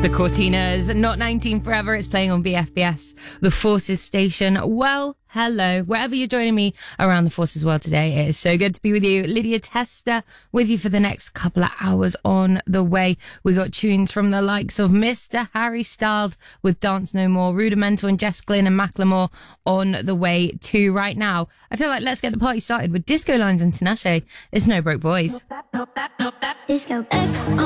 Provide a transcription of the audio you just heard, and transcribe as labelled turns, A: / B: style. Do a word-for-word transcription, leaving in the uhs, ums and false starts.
A: The Cortinas, Not nineteen Forever. It's playing on B F B S, the Forces station. Well, hello, wherever you're joining me around the Forces world today. It is so good to be with you. Lydia Tester with you for the next couple of hours on the way. We got tunes from the likes of Mister Harry Styles with Dance No More, Rudimental and Jess Glynn and Macklemore on the way too. Right now, I feel like let's get the party started with Disco Lines and Tinashe. It's No Broke Boys.
B: Disco X on